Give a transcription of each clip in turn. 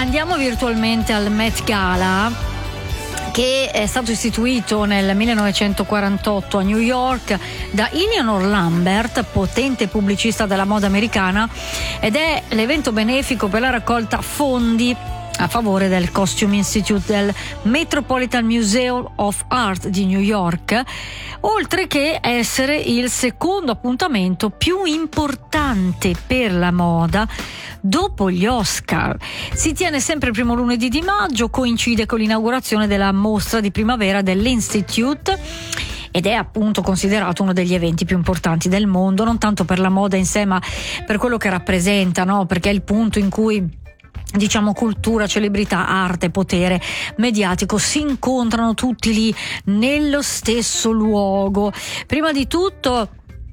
Andiamo virtualmente al Met Gala, che è stato istituito nel 1948 a New York da Eleanor Lambert, potente pubblicista della moda americana, ed è l'evento benefico per la raccolta fondi a favore del Costume Institute del Metropolitan Museum of Art di New York, oltre che essere il secondo appuntamento più importante per la moda dopo gli Oscar. Si tiene sempre il primo lunedì di maggio, coincide con l'inaugurazione della mostra di primavera dell'Institute ed è appunto considerato uno degli eventi più importanti del mondo, non tanto per la moda in sé, ma per quello che rappresenta, no? Perché è il punto in cui, diciamo, cultura, celebrità, arte, potere mediatico si incontrano tutti lì nello stesso luogo. Prima di tutto,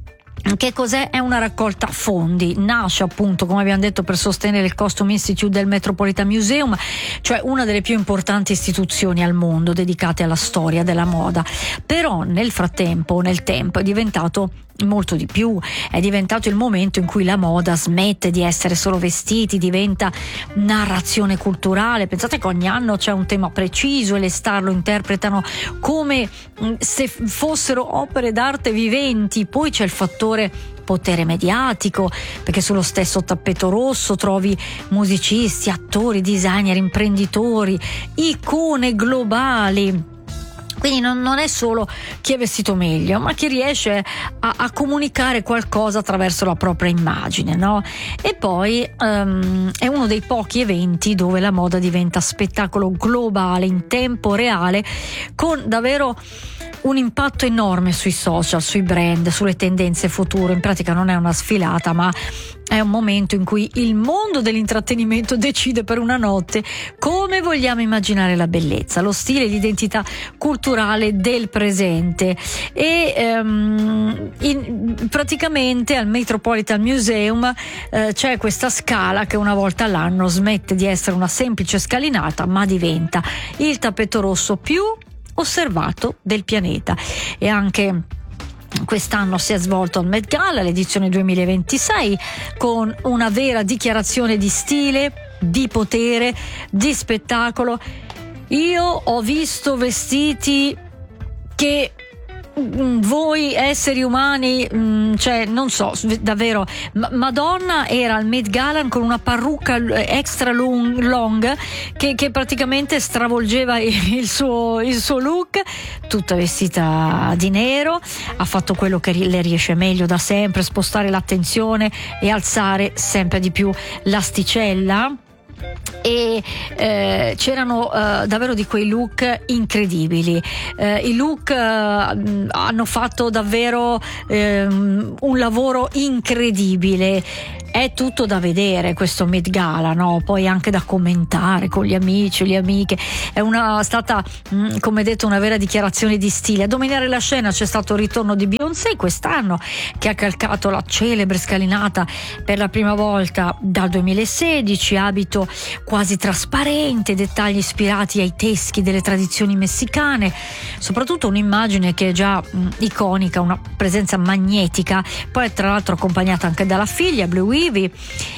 che cos'è? È una raccolta fondi, nasce appunto, come abbiamo detto, per sostenere il Costume Institute del Metropolitan Museum, cioè una delle più importanti istituzioni al mondo dedicate alla storia della moda. Però nel frattempo, nel tempo, è diventato molto di più, è diventato il momento in cui la moda smette di essere solo vestiti, diventa narrazione culturale. Pensate che ogni anno c'è un tema preciso e le star lo interpretano come se fossero opere d'arte viventi. Poi c'è il fattore potere mediatico, perché sullo stesso tappeto rosso trovi musicisti, attori, designer, imprenditori, icone globali. Quindi non è solo chi è vestito meglio, ma chi riesce a comunicare qualcosa attraverso la propria immagine, no? E poi è uno dei pochi eventi dove la moda diventa spettacolo globale in tempo reale, con davvero un impatto enorme sui social, sui brand, sulle tendenze future. In pratica non è una sfilata, ma è un momento in cui il mondo dell'intrattenimento decide per una notte come vogliamo immaginare la bellezza, lo stile e l'identità culturale del presente. E praticamente al Metropolitan Museum c'è questa scala che una volta all'anno smette di essere una semplice scalinata, ma diventa il tappeto rosso più osservato del pianeta. E anche quest'anno si è svolto al Met Gala, l'edizione 2026, con una vera dichiarazione di stile, di potere, di spettacolo. Io ho visto vestiti che voi esseri umani, cioè non so, davvero, Madonna era al Met Gala con una parrucca extra long che praticamente stravolgeva il suo look, tutta vestita di nero. Ha fatto quello che le riesce meglio da sempre, spostare l'attenzione e alzare sempre di più l'asticella. E c'erano davvero di quei look incredibili. I look hanno fatto davvero un lavoro incredibile. È tutto da vedere questo Met Gala, no? Poi anche da commentare con gli amici e le amiche. È stata, come detto, una vera dichiarazione di stile. A dominare la scena c'è stato il ritorno di Beyoncé quest'anno, che ha calcato la celebre scalinata per la prima volta dal 2016, abito quasi trasparente, dettagli ispirati ai teschi delle tradizioni messicane, soprattutto un'immagine che è già iconica, una presenza magnetica, poi tra l'altro accompagnata anche dalla figlia Blue Ivy.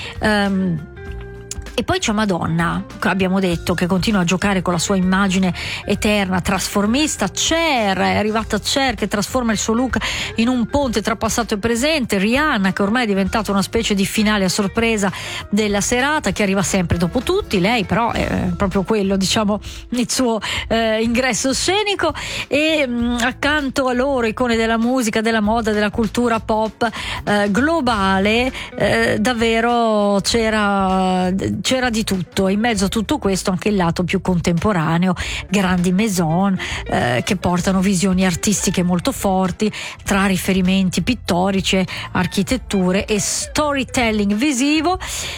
E poi c'è Madonna, abbiamo detto, che continua a giocare con la sua immagine eterna, trasformista. Cher, è arrivata Cher che trasforma il suo look in un ponte tra passato e presente. Rihanna, che ormai è diventata una specie di finale a sorpresa della serata, che arriva sempre dopo tutti. Lei però è proprio quello, diciamo, il suo ingresso scenico. E accanto a loro, icone della musica, della moda, della cultura pop globale, davvero c'era di tutto. In mezzo a tutto questo anche il lato più contemporaneo, grandi maison che portano visioni artistiche molto forti, tra riferimenti pittorici, architetture e storytelling visivo.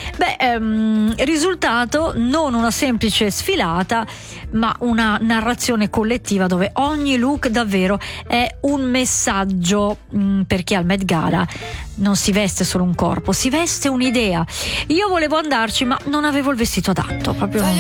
Risultato non una semplice sfilata, ma una narrazione collettiva dove ogni look davvero è un messaggio, perché al Met Gala non si veste solo un corpo, si veste un'idea. Io volevo andarci, ma non avevo il vestito adatto, proprio